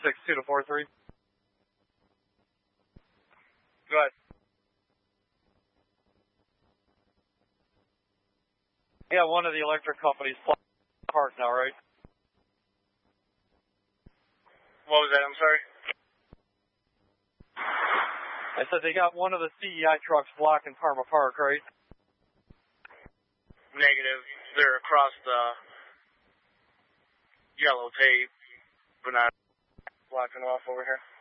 62 to 43. Go ahead. Yeah, one of the electric companies parked now, right? What was that? I'm sorry. I said they got one of the CEI trucks blocking Parma Park, right? Negative. They're across the yellow tape, but not blocking off over here.